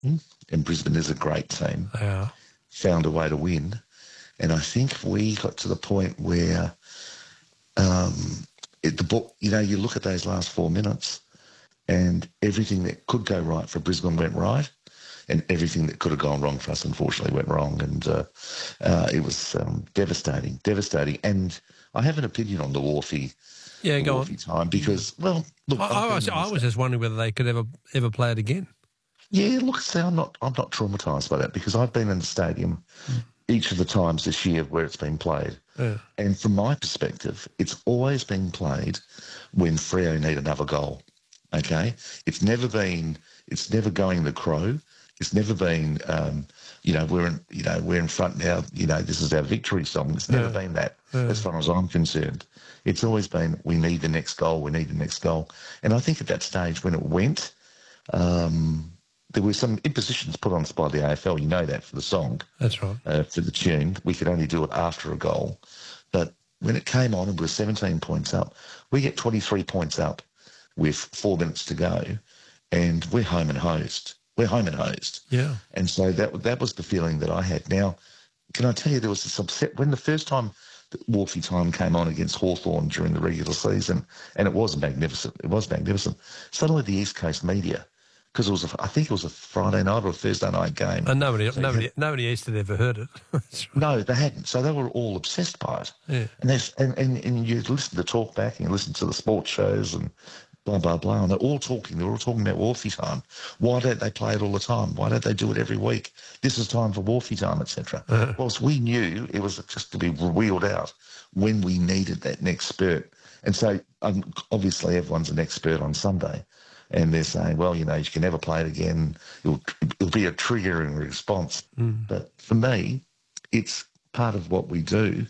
and Brisbane is a great team, Yeah. found a way to win. And I think we got to the point where you look at those last 4 minutes and everything that could go right for Brisbane went right, and everything that could have gone wrong for us unfortunately went wrong. And it was devastating. And I have an opinion on the Wharfie. Yeah, go on. Wharfie time because, well, look, I was just wondering whether they could ever play it again. Yeah, look, see, I'm not traumatised by that because I've been in the stadium each of the times this year where it's been played. Yeah. And from my perspective, it's always been played when Freo need another goal. Okay? It's never going the Crow. It's never been, we're in front now, this is our victory song. It's never been that as far as I'm concerned. It's always been, we need the next goal. And I think at that stage when it went, there were some impositions put on us by the AFL. You know that for the song. That's right. For the tune. We could only do it after a goal. But when it came on and we were 17 points up, we get 23 points up with 4 minutes to go, and we're home and hosed. Yeah. And so that was the feeling that I had. Now, can I tell you, there was this upset when the first time that Wharfie time came on against Hawthorn during the regular season, and it was magnificent. Suddenly the East Coast media, because I think it was a Friday night or a Thursday night game. And nobody east had ever heard it. Right. No, they hadn't. So they were all obsessed by it. Yeah. And you listen to Talkback and you listen to the sports shows and blah, blah, blah. And they're all talking about Wharfie time. Why don't they play it all the time? Why don't they do it every week? This is time for Wharfie time, etc. Whilst we knew it was just to be wheeled out when we needed that next spurt. And so obviously everyone's an expert on Sunday. And they're saying, well, you can never play it again. It'll be a triggering response. But for me, it's part of what we do.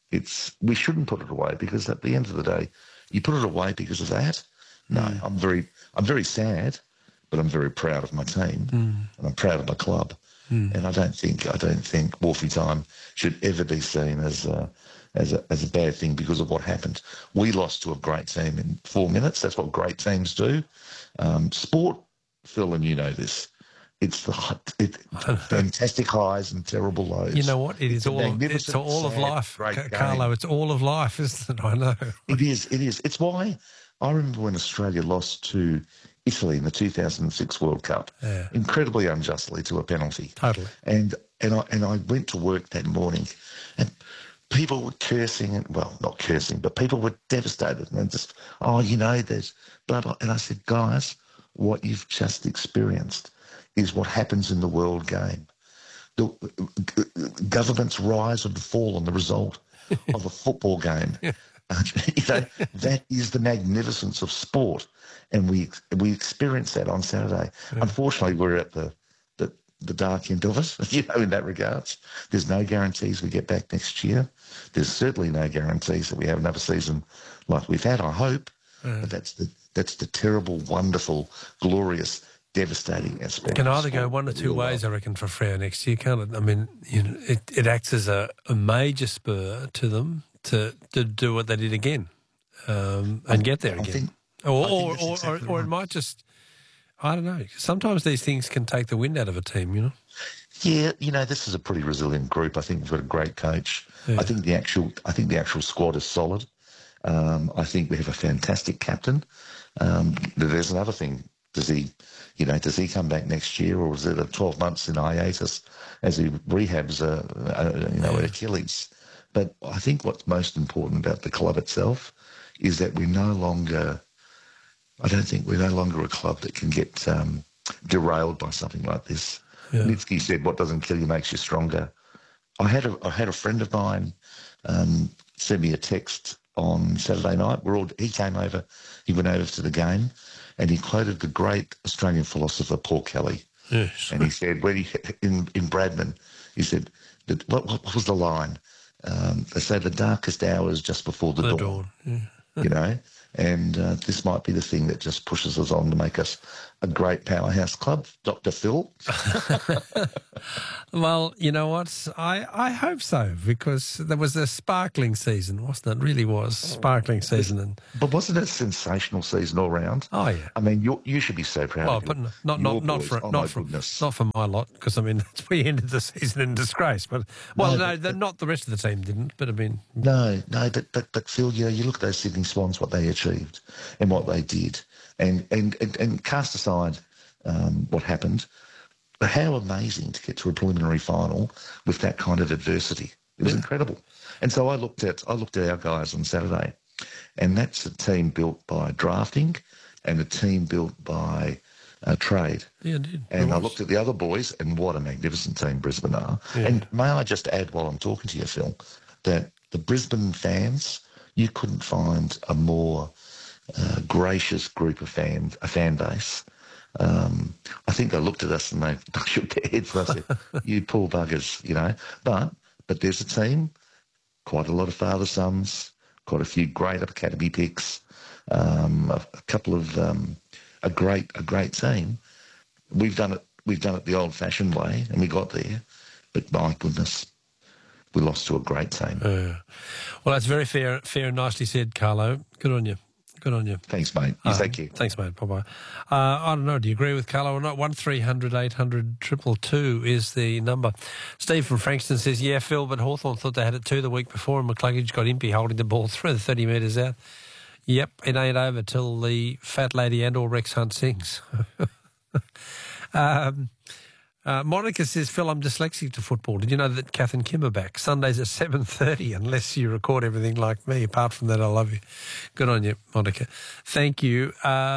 We shouldn't put it away because at the end of the day, you put it away because of that. No, I'm very sad, but I'm very proud of my team and I'm proud of my club. And I don't think Wharfie time should ever be seen as a bad thing because of what happened. We lost to a great team in 4 minutes. That's what great teams do. Sport, Phil, and you know this. It's fantastic highs and terrible lows. You know what? It's all of life, Carlo. It's all of life, isn't it? I know. It is. It's why I remember when Australia lost to Italy in the 2006 World Cup, incredibly unjustly to a penalty. Totally. And I went to work that morning, and people were cursing, not cursing, but people were devastated, and just, there's blah blah. And I said, guys, what you've just experienced is what happens in the world game. The governments rise and fall on the result of a football game. That is the magnificence of sport, and we experienced that on Saturday. Unfortunately, we're at the dark end of it, in that regards. There's no guarantees we get back next year. There's certainly no guarantees that we have another season like we've had, I hope. But that's the terrible, wonderful, glorious, devastating aspect. It can either go one or two ways, I reckon, for Freo next year, can't it? I mean, it acts as a major spur to them to do what they did again and get there again. Or it might just, I don't know. Sometimes these things can take the wind out of a team, Yeah, this is a pretty resilient group. I think we've got a great coach. Yeah. I think the actual squad is solid. I think we have a fantastic captain. There's another thing. Does he come back next year, or is it a 12 months in hiatus as he rehabs an Achilles? But I think what's most important about the club itself is that I don't think we're no longer a club that can get derailed by something like this. Yeah. Nitsky said, what doesn't kill you makes you stronger. I had a friend of mine send me a text on Saturday night. He came over, he went over to the game, and he quoted the great Australian philosopher Paul Kelly. Yes. And he said, in Bradman, he said, what was the line? They say the darkest hour is just before the dawn. Yeah. And this might be the thing that just pushes us on to make us a great powerhouse club. Dr. Phil? Well, you know what? I hope so, because there was a sparkling season, wasn't it? It really was sparkling season. But wasn't it a sensational season all round? Oh, yeah. I mean, you should be so proud Well, of but your boys. not for my lot, because I mean we ended the season in disgrace. But not the rest of the team didn't. But I mean, no. But Phil, you look at those Sydney Swans, what they achieved and what they did, and cast aside what happened. But how amazing to get to a preliminary final with that kind of adversity. It was incredible. And so I looked at our guys on Saturday, and that's a team built by drafting and a team built by trade. Yeah, it did. And I looked at the other boys, and what a magnificent team Brisbane are. Yeah. And may I just add while I'm talking to you, Phil, that the Brisbane fans, you couldn't find a more gracious group of a fan base. I think they looked at us and they shook their heads and I said, you poor buggers, you know. But there's a team, quite a lot of father-sons, quite a few great academy picks, a couple of a great team. We've done it the old-fashioned way, and we got there. But my goodness, we lost to a great team. Well, that's very fair and nicely said, Carlo. Good on you. Good on you. Thanks, mate. Thank you. Thanks, mate. Bye-bye. I don't know. Do you agree with Carlo or not? 1300 800 222 is the number. Steve from Frankston says, yeah, Phil, but Hawthorn thought they had it 2 the week before and McCluggage got impy holding the ball through the 30 metres out. Yep, it ain't over till the fat lady and or Rex Hunt sings. Monica says, Phil, I'm dyslexic to football. Did you know that Kath and Kim are back? Sundays at 7:30, unless you record everything like me. Apart from that, I love you. Good on you, Monica. Thank you.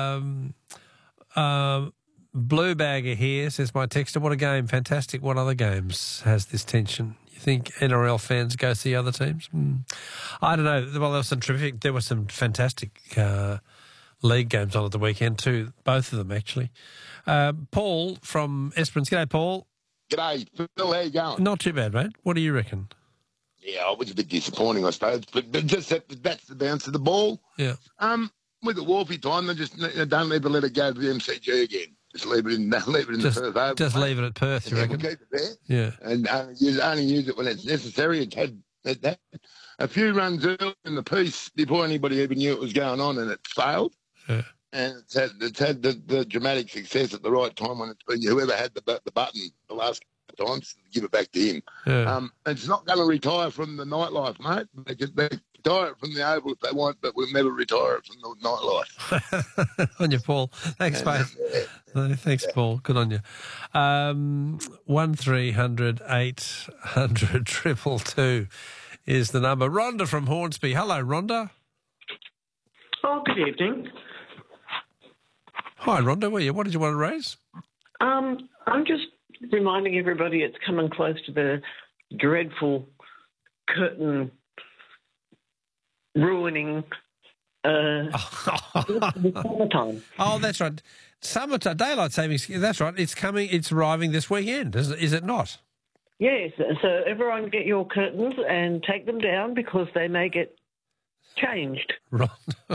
Blue Bagger here says, my texter, what a game. Fantastic. What other games has this tension? You think NRL fans go see other teams? I don't know. Well, there were some fantastic league games on at the weekend too. Both of them, actually. Paul from Esperance. G'day, Paul. G'day, Phil. How you going? Not too bad, mate. What do you reckon? Yeah, it was a bit disappointing, I suppose. But just that's the bounce of the ball. Yeah. With the Wolfie time, they don't ever let it go to the MCG again. Just leave it in the Perth Oval. Just leave it at Perth, you reckon? We'll keep it there. Yeah. And only use it when it's necessary. It had a few runs early in the piece before anybody even knew it was going on, and it failed. Yeah. And it's had the dramatic success at the right time when it's been whoever had the button the last couple of times, give it back to him. Yeah. It's not going to retire from the nightlife, mate. They retire it from the Oval if they want, but we'll never retire it from the nightlife. On you, Paul. Thanks, mate. Thanks, Paul. Good on you. 1300 800 222 is the number. Rhonda from Hornsby. Hello, Rhonda. Oh, good evening. Hi, Rhonda. What did you want to raise? I'm just reminding everybody it's coming close to the dreadful curtain ruining summertime. Oh, that's right. Summertime, daylight savings. That's right. It's coming. It's arriving this weekend. Is it not? Yes. So everyone get your curtains and take them down because they may get changed. Right.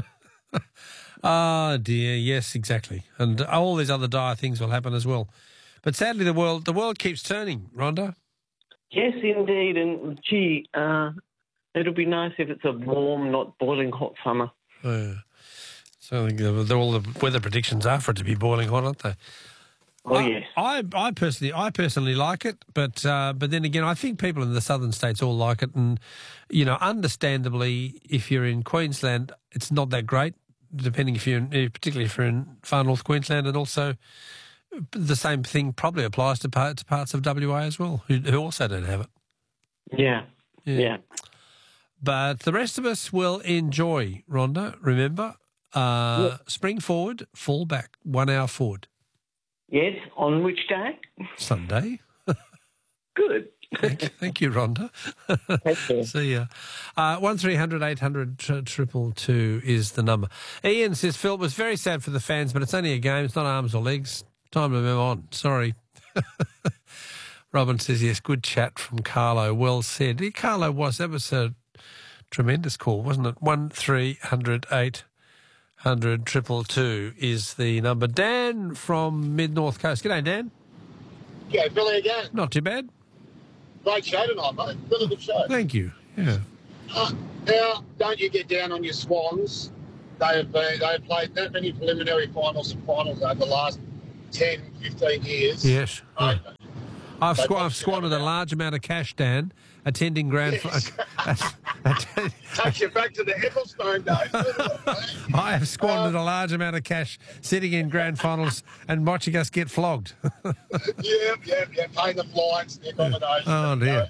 Oh, dear. Yes, exactly. And all these other dire things will happen as well. But sadly, the world keeps turning, Rhonda. Yes, indeed. And, gee, it'll be nice if it's a warm, not boiling hot summer. So I think all the weather predictions are for it to be boiling hot, aren't they? Oh, yes. I personally like it, but then again, I think people in the southern states all like it. And, you know, understandably, if you're in Queensland, it's not that great. Depending particularly if you're in far north Queensland, and also the same thing probably applies to parts of WA as well, who also don't have it. Yeah. But the rest of us will enjoy, Rhonda. Remember, spring forward, fall back, 1 hour forward. Yes, on which day? Sunday. Good. Thank you, Rhonda. See ya. 1300 800 222 is the number. Ian says, Phil, it was very sad for the fans, but it's only a game. It's not arms or legs. Time to move on. Sorry. Robin says, yes, good chat from Carlo. Well said. Carlo that was a tremendous call, wasn't it? 1300 100 222 is the number. Dan from Mid-North Coast. G'day, Dan. Yeah, Billy again. Not too bad. Great show tonight, mate. Really good show. Thank you. Yeah. Now, don't you get down on your Swans. They've played that many preliminary finals and finals over the last 10, 15 years. Yes. Mate, I've squandered a large amount of cash, Dan, attending grand... Takes you back to the Ecclestone days, doesn't it, mate? I have squandered a large amount of cash sitting in grand finals and watching us get flogged. Yeah, paying the flights, the accommodation. Oh, dear.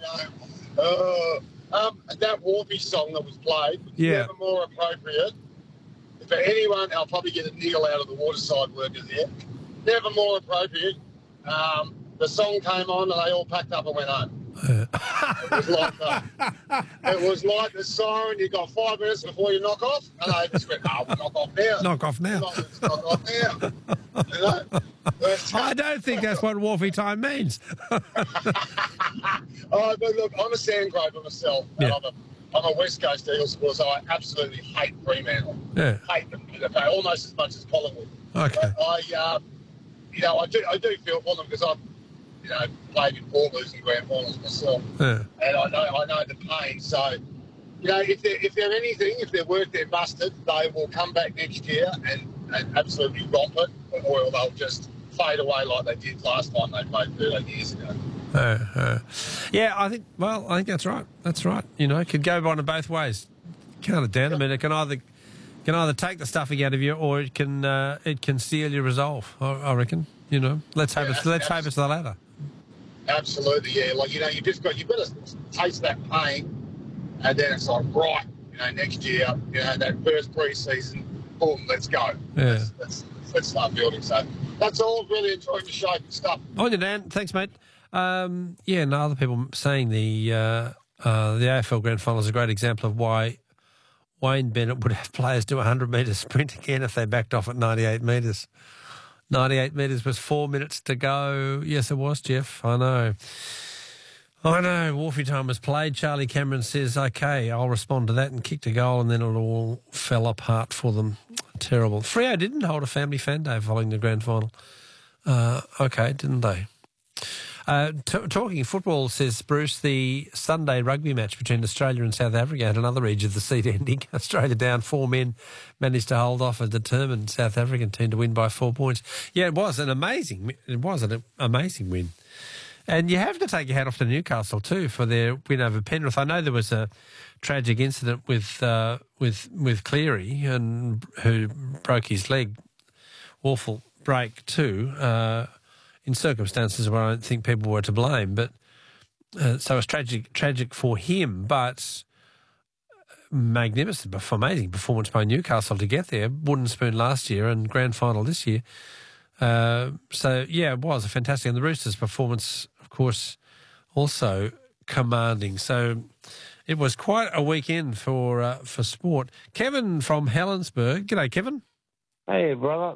That Wharfie song that was played was Yeah. never more appropriate. For anyone, I'll probably get a niggle out of the waterside workers here. Never more appropriate. The song came on and they all packed up and went home. It was like the siren. You got 5 minutes before you knock off, and they just went, "Oh, knock off now! Knock off now!" Knock off now! You know? I don't think that's what Wharfie time means. But look, I'm a Sandgrover myself, and Yeah. I'm a West Coast Eagles supporter, so I absolutely hate Fremantle. Yeah. Hate them, almost as much as Collingwood. Okay. But I do feel for them because I've played in 4 losing grand finals myself, Yeah. and I know the pain. So, if they're anything, if they're worth their mustard, they will come back next year and absolutely romp it, or they'll just fade away like they did last time they played 13 years ago. Yeah, I think that's right. That's right. It could go one of both ways. Can't it, Dan? I mean, it can either take the stuffing out of you, or it can steal your resolve. I reckon. Let's hope it's the latter. Absolutely, yeah. Like you've got to taste that pain, and then it's like right, next year, that first pre-season, boom, let's go. Yeah. Let's start building. So that's all. Really enjoying the show. Good stuff. On you, Dan. Thanks, mate. Other people saying the AFL Grand Final is a great example of why Wayne Bennett would have players do a 100-metre sprint again if they backed off at 98 metres. 98 metres was 4 minutes to go. Yes, it was, Jeff. I know. Wharfie time was played. Charlie Cameron says, OK, I'll respond to that, and kicked a goal, and then it all fell apart for them. Terrible. Freo didn't hold a family fan day following the grand final. OK, didn't they? Talking football, says Bruce, the Sunday rugby match between Australia and South Africa had another edge of the seat ending. Australia down 4 men, managed to hold off a determined South African team to win by 4 points. Yeah, it was an amazing win. And you have to take your hat off to Newcastle too for their win over Penrith. I know there was a tragic incident with Cleary, and who broke his leg. Awful break too. In circumstances where I don't think people were to blame, but so it's tragic for him, but magnificent, amazing performance by Newcastle to get there. Wooden spoon last year and grand final this year. It was a fantastic, and the Roosters' performance, of course, also commanding. So it was quite a weekend for sport. Kevin from Helensburgh. G'day, Kevin. Hey, brother.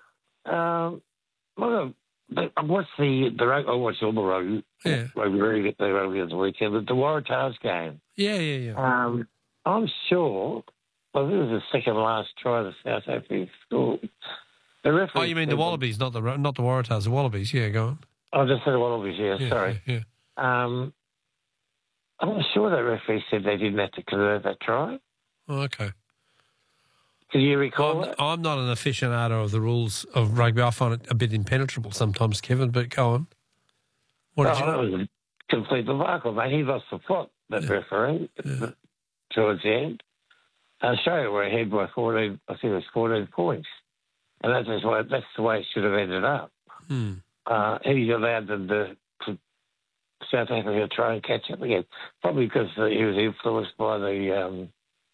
I watched I watched all the rugby. Yeah. Rugby on the weekend, but the Waratahs game. Yeah. I'm sure. Well, this was the second last try the South African scored. The referee. Oh, you mean the Wallabies, not the Waratahs, the Wallabies? Yeah, go on. I just said the Wallabies. Yeah, sorry. Yeah. I'm sure that referee said they didn't have to convert that try. Oh, okay. Can you recall that? I'm not an aficionado of the rules of rugby. I find it a bit impenetrable sometimes, Kevin, but go on. That was a complete debacle, mate. He lost the plot, that referee, towards the end. Australia were ahead by 14, I think it was 14 points. And that's the way it should have ended up. He allowed them to South Africa try and catch up again, probably because he was influenced by the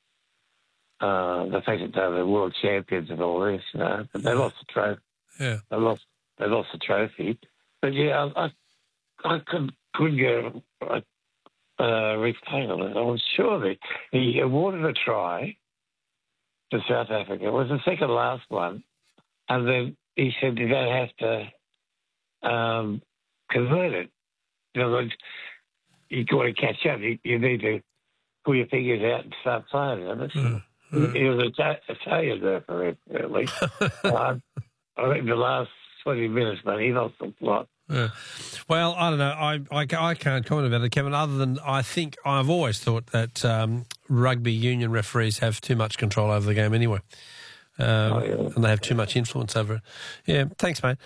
fact that they were the world champions and all this, But they lost the trophy. Yeah. They lost the trophy. But yeah, I couldn't get Rick Payne on it. I was sure that he awarded a try to South Africa. It was the second last one, and then he said you don't have to convert it. In other words, you got to catch up. You need to pull your fingers out and start playing. He was Italian referee, at least. I think the last 20 minutes, but he lost the plot. Well, I don't know. I can't comment about it, Kevin, other than I've always thought that rugby union referees have too much control over the game anyway. And they have too much influence over it. Yeah, thanks, mate.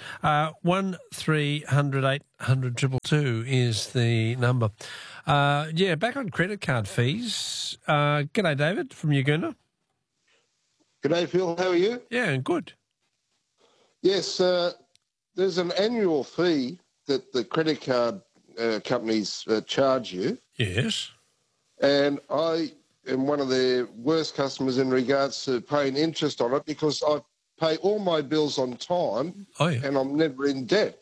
1300 800 222 is the number. Back on credit card fees. G'day, David from Uganda. G'day, Phil. How are you? Yeah, good. Yes, there's an annual fee that the credit card companies charge you. Yes. And I am one of their worst customers in regards to paying interest on it because I pay all my bills on time and I'm never in debt.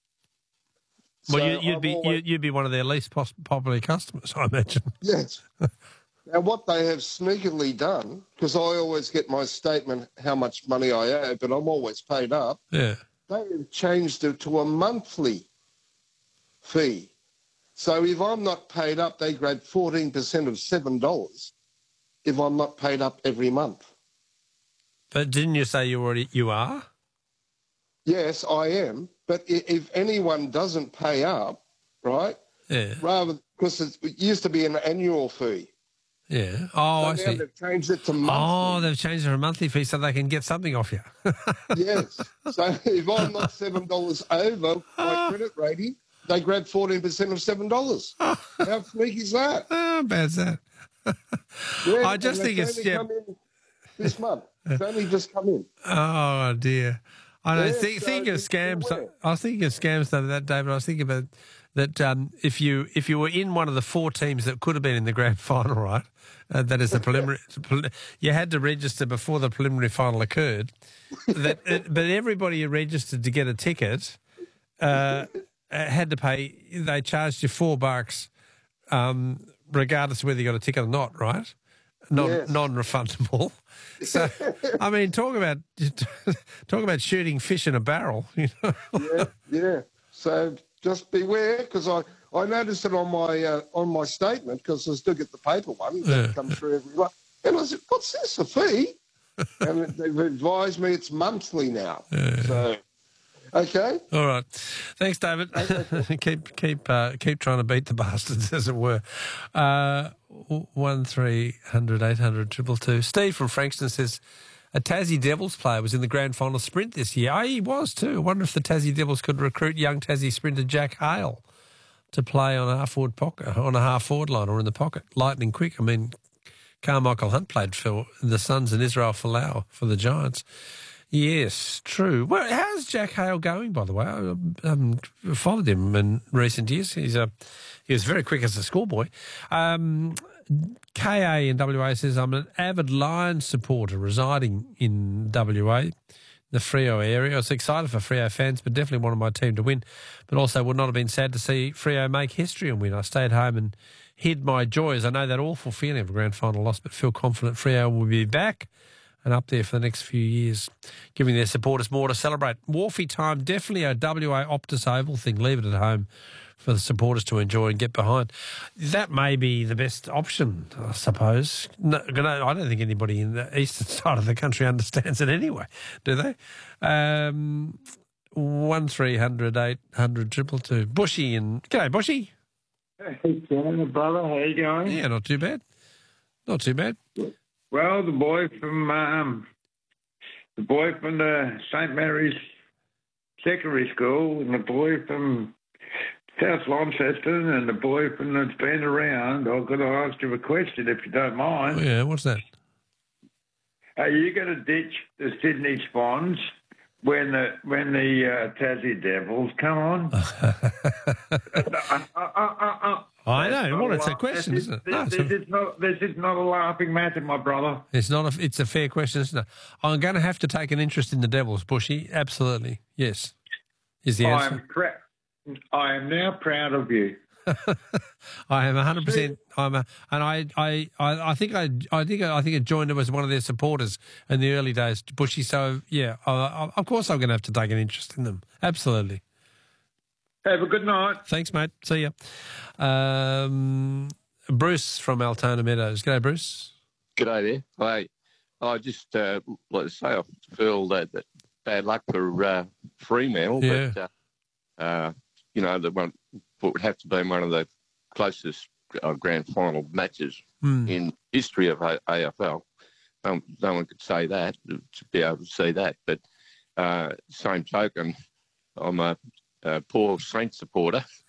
Well, so you'd be one of their least popular customers, I imagine. Yes. Now, what they have sneakily done, because I always get my statement how much money I owe, but I'm always paid up. Yeah. They have changed it to a monthly fee. So if I'm not paid up, they grab 14% of $7 if I'm not paid up every month. But didn't you say you are? Yes, I am. But if anyone doesn't pay up, right, because it used to be an annual fee. Yeah. Oh, I see. Now they've changed it to monthly. Oh, they've changed it to a monthly fee so they can get something off you. Yes. So if I'm not $7 over my credit rating, they grab 14% of $7. How sneaky is that? How bad's that? Yeah, I just think it's come in this month. It's only just come in. Oh dear. I don't think of scams. Beware. I was thinking of scams the other day, David. I was thinking about that if you were in one of the 4 teams that could have been in the grand final, right? That is the preliminary. You had to register before the preliminary final occurred. But everybody who registered to get a ticket had to pay. They charged you $4, regardless of whether you got a ticket or not, right? Non-refundable. So, I mean, talk about shooting fish in a barrel. You know? Yeah. So just beware, because I noticed it on my statement, because I still get the paper one that comes through every month. And I said, "What's this? A fee?" And they've advised me it's monthly now. So. Okay. All right. Thanks, David. keep trying to beat the bastards, as it were. 1300 800 222. Steve from Frankston says a Tassie Devils player was in the grand final sprint this year. Oh, he was too. I wonder if the Tassie Devils could recruit young Tassie sprinter Jack Hale to play on a half forward line or in the pocket, lightning quick. I mean, Carmichael Hunt played for the Suns and Israel Folau for the Giants. Yes, true. Well, how's Jack Hale going, by the way? I followed him in recent years. He was very quick as a schoolboy. KA in WA says, I'm an avid Lions supporter residing in WA, the Freo area. I was excited for Freo fans, but definitely wanted my team to win, but also would not have been sad to see Freo make history and win. I stayed home and hid my joys. I know that awful feeling of a grand final loss, but feel confident Freo will be back and up there for the next few years, giving their supporters more to celebrate. Wharfie time, definitely a WA Optus Oval thing. Leave it at home for the supporters to enjoy and get behind. That may be the best option, I suppose. No, I don't think anybody in the eastern side of the country understands it anyway, do they? 1300 800 222. Bushy and... G'day, Bushy. Hey, Ken, brother. How you going? Yeah, not too bad. Not too bad. Well, the boy from the St Mary's Secondary School, and the boy from South Launceston, and the boy from that's been around. I've got to ask you a question, if you don't mind. Oh, yeah, what's that? Are you going to ditch the Sydney Swans when the Tassie Devils come on? I know. Well, it's a question, isn't it? This is not a laughing matter, my brother. It's not. It's a fair question, isn't it? I'm going to have to take an interest in the Devils, Bushy. Absolutely, yes. Is the answer? I am now proud of you. I am 100%. I think I joined them as one of their supporters in the early days, Bushy. So yeah, of course I'm going to have to take an interest in them. Absolutely. Have a good night. Thanks, mate. See ya. Bruce from Altona Meadows. G'day, Bruce. G'day there. Hey, I just, like I say, I feel that bad luck for Fremantle, but, you know, what would have to be one of the closest grand final matches in history of AFL. No one could say that, to be able to see that. But same token, I'm a poor Saints supporter.